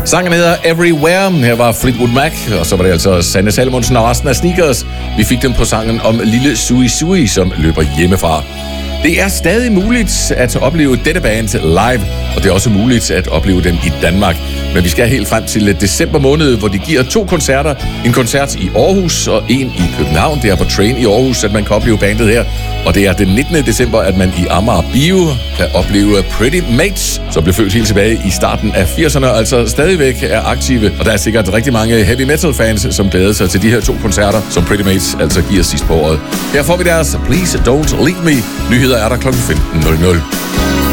Sangen hedder Everywhere. Her var Fleetwood Mac, og så var det altså Sanne Salomonsen og resten af Sneakers. Vi fik dem på sangen om lille Sui Sui, som løber hjemmefra. Det er stadig muligt at opleve dette band live, og det er også muligt at opleve dem i Danmark. Men vi skal helt frem til december måned, hvor de giver 2 koncerter. En koncert i Aarhus og en i København. Det er på Train i Aarhus, at man kan opleve bandet her. Og det er den 19. december, at man i Amager Bio kan opleve Pretty Mates, som blev født helt tilbage i starten af 80'erne, altså stadigvæk er aktive. Og der er sikkert rigtig mange heavy metal fans, som glæder sig til de her 2 koncerter, som Pretty Mates altså giver sidst på året. Her får vi deres Please Don't Leave Me. Nyheder er der kl. 15.00.